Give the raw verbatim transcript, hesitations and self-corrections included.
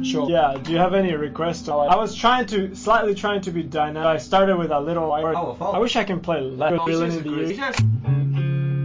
Sure. Yeah, do you have any requests? I was trying to, slightly trying to be dynamic. I started with a little. Oh, I wish I can play less. Villain in the year.